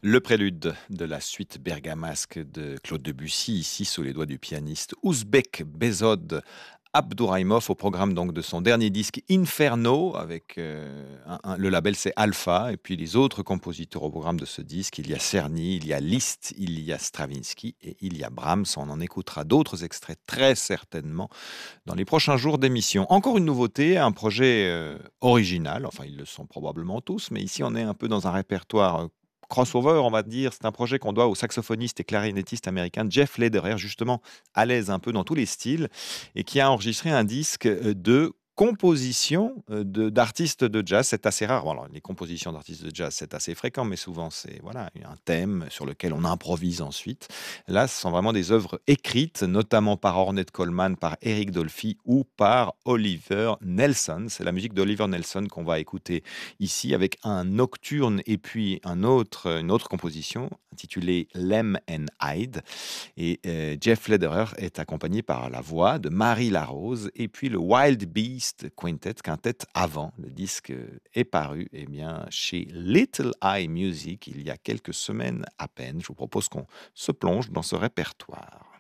Le prélude de la suite bergamasque de Claude Debussy, ici sous les doigts du pianiste ouzbek Behzod Abdouraimov, au programme donc de son dernier disque Inferno, avec le label c'est Alpha, et puis les autres compositeurs au programme de ce disque, il y a Czerny, il y a Liszt, il y a Stravinsky et il y a Brahms. On en écoutera d'autres extraits très certainement dans les prochains jours d'émission. Encore une nouveauté, un projet original, enfin ils le sont probablement tous, mais ici on est un peu dans un répertoire crossover, on va dire. C'est un projet qu'on doit au saxophoniste et clarinettiste américain Jeff Lederer, justement à l'aise un peu dans tous les styles, et qui a enregistré un disque de composition d'artistes de jazz. C'est assez rare. Bon, alors, les compositions d'artistes de jazz, c'est assez fréquent, mais souvent c'est voilà un thème sur lequel on improvise ensuite. Là, ce sont vraiment des œuvres écrites, notamment par Ornette Coleman, par Eric Dolphy ou par Oliver Nelson. C'est la musique d'Oliver Nelson qu'on va écouter ici avec un nocturne et puis une autre composition intitulée Lem and Hyde. Et Jeff Lederer est accompagné par la voix de Marie Larose et puis le Wild Beast Quintet avant. Le disque est paru bien, chez Little Eye Music il y a quelques semaines à peine. Je vous propose qu'on se plonge dans ce répertoire.